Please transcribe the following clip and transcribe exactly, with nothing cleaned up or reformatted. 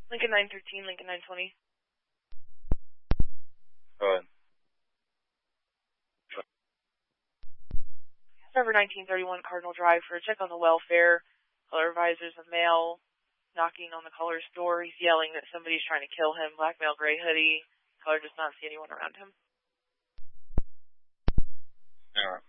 Lincoln nine thirteen, Lincoln nine twenty. Go ahead. Server nineteen thirty-one Cardinal Drive for a check on the welfare. Color advisor's a male knocking on the color's door. He's yelling that somebody's trying to kill him. Black male, gray hoodie. Color does not see anyone around him. All right.